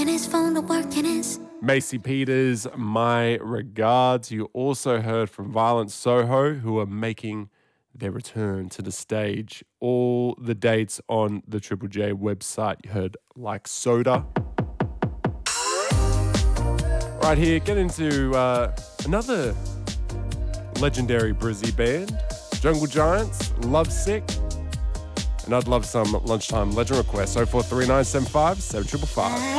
and his phone to work and his. Macy Peters, My Regards. You also heard from Violent Soho, who are making their return to the stage. All the dates on the Triple J website. You heard Like Soda. Right here, get into another legendary Brizzy band, Jungle Giants, Lovesick. And I'd love some lunchtime legend requests. 043975 7555.